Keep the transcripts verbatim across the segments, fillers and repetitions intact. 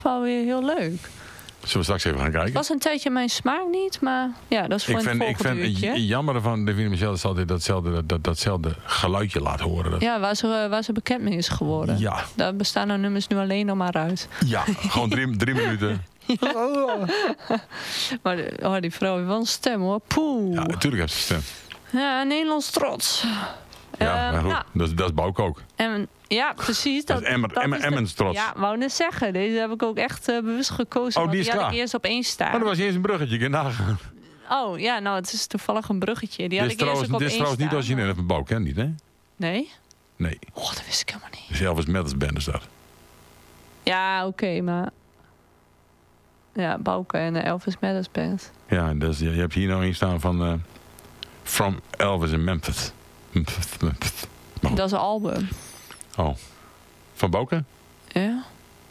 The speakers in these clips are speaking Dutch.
wel weer heel leuk. Zullen we straks even gaan kijken? Het was een tijdje mijn smaak niet, maar ja, dat is voor ik een vind, ik vind uurtje. het jammer van Davina Michel is altijd datzelfde, dat, dat, datzelfde geluidje laat horen. Dat... Ja, waar ze, waar ze bekend mee is geworden. Ja. Daar bestaan nou nummers nu alleen nog maar uit. Ja, gewoon drie, drie minuten. Ja. Maar de, oh, die vrouw heeft wel een stem hoor. Poeh. Ja, natuurlijk heeft ze een stem. Ja, Nederlands trots. Ja, Uh, maar goed, nou, dat, is- dat is Bouke ook. en, ja, precies. Dat is Emmer- Emmer- is de- Emmens trots. Ja, wou net zeggen. Deze heb ik ook echt uh, bewust gekozen. Oh, want die is had klaar. ik eerst op één staan. Maar dat was niet eens een bruggetje, ik heb nagegaan. Oh, ja, nou, het is toevallig een bruggetje. Die had Dit is ik eerst trouwens, ook op dit is één trouwens niet staan. origineel van Bouke, hè? Niet, hè? Nee? Nee. Oh, dat wist ik helemaal niet. Dus Elvis Metals Band is dat. Ja, oké, okay, maar... Ja, Bouke en de Elvis Metals Band. Ja, dus je, je hebt hier nou een staan van... Uh, From Elvis in Memphis. Memphis, Memphis. Maar goed. Dat is een album. Oh. Van Bouke? Ja.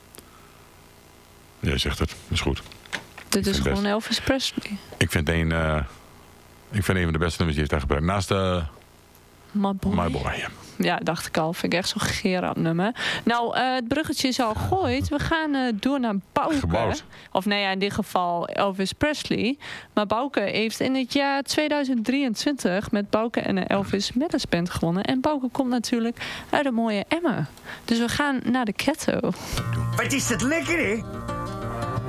Jij zegt het. Dat is goed. Dit is vind gewoon best. Elvis Presley. Ik vind een... Uh, ik vind een van de beste nummers die heeft daar gebruikt. Naast de... My Boy. My Boy, ja. Ja, dacht ik al. Vind ik echt zo'n Gerard nummer. Nou, uh, het bruggetje is al gegooid. We gaan uh, door naar Bouke. Gebouwd. Of nee, ja, in dit geval Elvis Presley. Maar Bouke heeft in het jaar tweeduizend drieëntwintig met Bouke en de Elvis Metals Band gewonnen. En Bouke komt natuurlijk uit een mooie Emmen. Dus we gaan naar de Ketto. Wat is dat lekker, hè?